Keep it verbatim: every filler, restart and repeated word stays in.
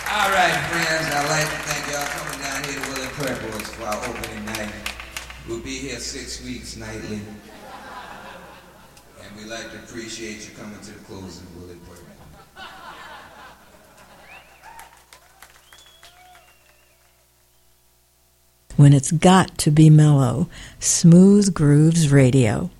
All right, friends, I'd like to thank y'all coming down here to Willie Prayer Boys for our opening night. We'll be here six weeks nightly. And we'd like to appreciate you coming to the closing of Willie Prayer. When it's got to be mellow, Smooth Grooves Radio.